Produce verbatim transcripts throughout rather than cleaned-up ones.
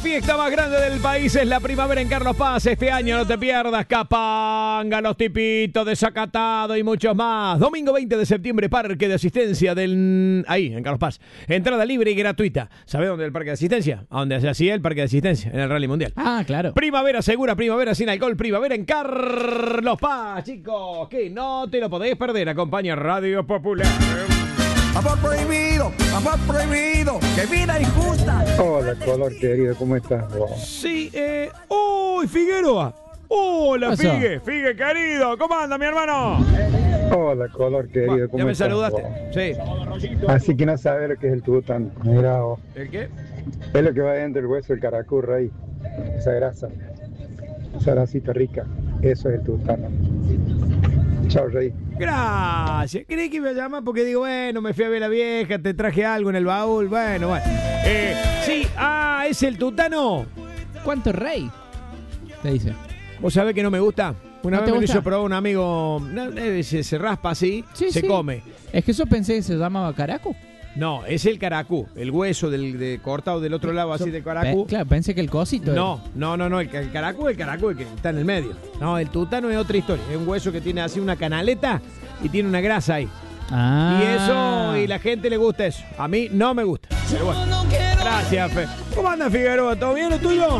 fiesta más grande del país es la primavera en Carlos Paz. Este año no te pierdas Capanga, los tipitos, Desacatado y muchos más. Domingo veinte de septiembre, parque de asistencia del... Ahí, en Carlos Paz. Entrada libre y gratuita. ¿Sabés dónde es el parque de asistencia? A donde se hacía el parque de asistencia, en el Rally Mundial. Ah, claro. Primavera segura, primavera sin alcohol, primavera en Carlos Paz, chicos. Que no te lo podéis perder. Acompaña Radio Popular. Amor prohibido, amor prohibido, que vida injusta. Hola, Color querido, ¿cómo estás vos? Sí, eh... ¡Uy, Figueroa! ¡Hola, Figue! ¡Figue, querido! ¿Cómo anda, mi hermano? Hola, Color querido, ¿cómo ¿Ya me estás saludaste? vos? Sí. Así que no sabes lo que es el tutano. Mira vos. ¿El qué? Es lo que va dentro del hueso del caracurro ahí. Esa grasa. Esa grasita rica. Eso es el tutano. Chao, Rey. Gracias. Creí que me llama porque digo, bueno, me fui a ver a la vieja, te traje algo en el baúl. Bueno, bueno. Eh, sí, ah, es el tutano. ¿Cuánto rey? Te dice. ¿Vos sabés que no me gusta? Una ¿No vez te me lo gusta? hizo probar un amigo. No, eh, se, se raspa así, Sí, se sí. come. Es que yo pensé que se llamaba caraco. No, es el caracú, el hueso del de, cortado del otro lado así de caracú. Pe- claro, pensé que el cosito. No, no, no, no, el, el caracú es el caracú, el que está en el medio. No, el tutano es otra historia. Es un hueso que tiene así una canaleta y tiene una grasa ahí. Ah. Y eso, y la gente le gusta eso. A mí no me gusta. Pero bueno. Gracias, Fe. ¿Cómo anda, Figueroa? ¿Todo bien lo tuyo?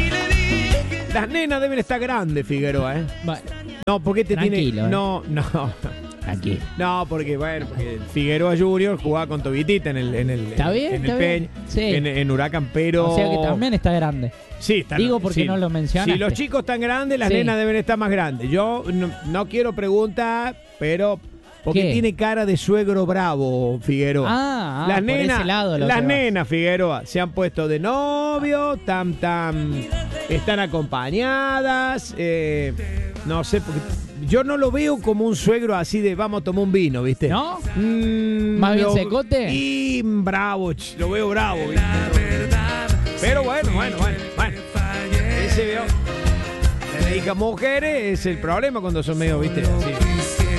Las nenas deben estar grandes, Figueroa, ¿eh? Bueno, No, porque te tiene... Tranquilo, ¿eh? No, no. aquí. No, porque, bueno, porque Figueroa Junior jugaba con Tobitita en el, en el, Está bien, en el está bien. Peña, Sí. en, en Huracán, pero... O sea que también está grande. Sí, está Digo porque no lo mencionaste. Si los chicos están grandes, las Sí. nenas deben estar más grandes. Yo no, no quiero preguntar, pero... Porque ¿Qué? tiene cara de suegro bravo, Figueroa. Ah, ah, las por nenas, ese lado lo las que vas. nenas, Figueroa, se han puesto de novio, tam, tam, están acompañadas, eh, no sé, porque yo no lo veo como un suegro así de vamos a tomar un vino, ¿viste? ¿No? Mm, ¿Más bien lo- secote? Y bravo, ch, lo veo bravo, ¿viste? Pero bueno, bueno, bueno, bueno. Ese veo. Le dedica mujeres, es el problema cuando son medio, ¿viste? Así.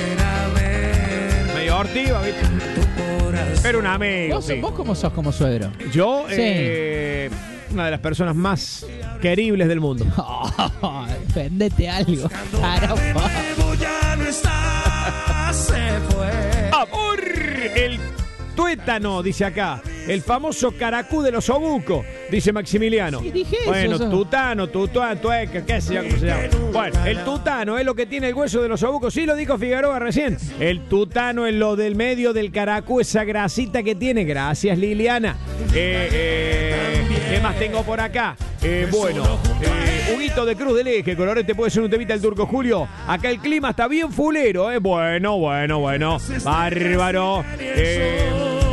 Medio hortiva, ¿viste? Pero un amigo. ¿Vos, sí. ¿Vos cómo sos como suegro? Yo, Sí. eh, una de las personas más queribles del mundo. Oh, defendete algo. Caramba. ¡Amor! El tuétano, dice acá. El famoso caracú de los obucos, dice Maximiliano. Sí, dije eso, bueno, eso. tutano, tutuán, tueca, qué sé yo cómo se llama. Bueno, el tutano es lo que tiene el hueso de los obucos. Sí, lo dijo Figueroa recién. El tutano es lo del medio del caracú, esa grasita que tiene. Gracias, Liliana. Eh, eh, ¿Qué más tengo por acá? Eh, bueno, eh, Huguito de Cruz del Eje, Colorete puede ser un temita el Turco Julio. Acá el clima está bien fulero, ¿eh? Bueno, bueno, bueno. Bárbaro. Eh,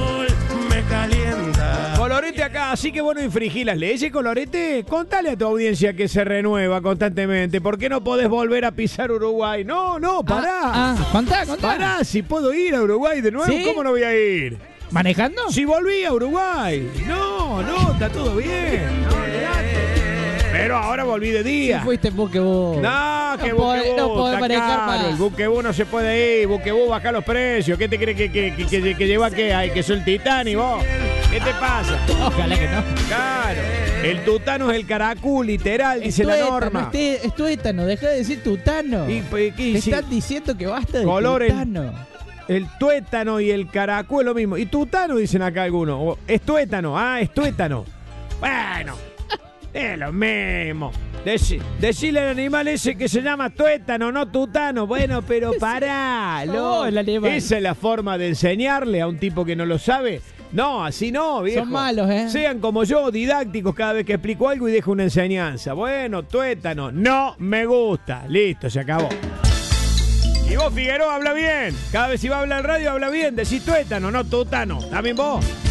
Colorete acá, así que bueno, infringí las leyes, Colorete. Contale a tu audiencia que se renueva constantemente. ¿Por qué no podés volver a pisar Uruguay? No, no, pará. Ah, ah, contá, contá. Pará, si puedo ir a Uruguay de nuevo, ¿Sí? ¿cómo no voy a ir? ¿Manejando? Si volví a Uruguay. No, no, está todo bien. No, olvidate. Pero ahora volví de día. Si fuiste en buquebús. No, que No podés- buquebú, no podés está manejar caro, más. el buquebú no se puede ir, buquebú baja los precios. ¿Qué te crees que, que, que, que, que lleva qué? Ay, que soy el Titanic, vos. ¿Qué te pasa? Ojalá que no. Claro, el tutano es el caracú, literal, dice Es la tuétano, norma. este- Es tuétano, deja de decir tutano. Y, pues, ¿qué Te dice? están diciendo que basta de Color el- tutano. El tuétano y el caracú es lo mismo. Y tutano dicen acá algunos. O, es tuétano, ah, es tuétano. Bueno, es lo mismo. Deci- decirle al animal ese que se llama tuétano, no tutano. Bueno, pero pará. No, lo- el animal. Esa es la forma de enseñarle a un tipo que no lo sabe. No, así no, viejo. Son malos, ¿eh? Sean como yo, didácticos cada vez que explico algo y dejo una enseñanza. Bueno, tuétano, no me gusta. Listo, se acabó. Y vos, Figueroa, habla bien. Cada vez si va a hablar en radio, habla bien. Decís tuétano, no tutano. ¿También vos?